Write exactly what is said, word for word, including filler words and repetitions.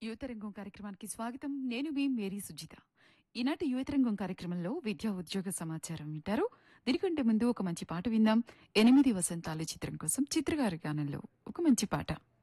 యువతరంగం కార్యక్రమానికి స్వాగతం. నేను మీ మేరీ సుజిత. ఈనాటి యువతరంగం కార్యక్రమంలో విద్యా ఉద్యోగ సమాచారం వింటారు. దీనికంటే ముందు ఒక మంచి పాట విందాం. ఎనిమిది వసంతాల చిత్రం కోసం చిత్రగారి గానంలో ఒక మంచి పాట.